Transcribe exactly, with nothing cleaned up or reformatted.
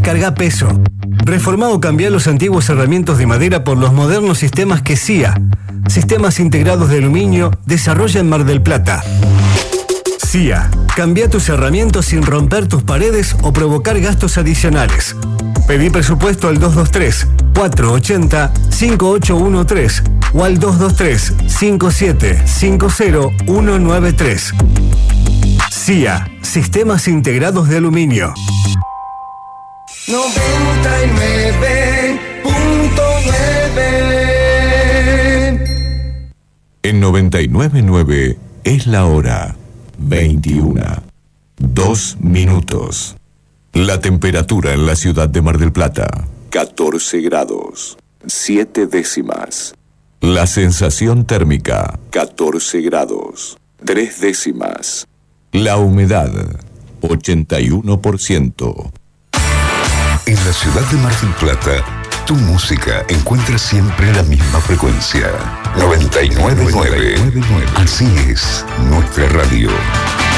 carga peso. Reformá o cambiá los antiguos herramientos de madera por los modernos sistemas que C I A, Sistemas Integrados de Aluminio, desarrolla en Mar del Plata. C I A, cambia tus herramientas sin romper tus paredes o provocar gastos adicionales. Pedí presupuesto al dos dos tres, cuatro ocho cero, cinco ocho uno tres o al dos dos tres, cinco siete cinco cero uno nueve tres. C I A, Sistemas Integrados de Aluminio. noventa y nueve punto nueve. En noventa y nueve punto nueve es la hora veintiuna. Dos minutos. La temperatura en la ciudad de Mar del Plata, catorce grados, siete décimas. La sensación térmica, catorce grados, tres décimas. La humedad, ochenta y uno por ciento. En la ciudad de Mar del Plata, tu música encuentra siempre la misma frecuencia. noventa y nueve punto nueve. Así es nuestra radio.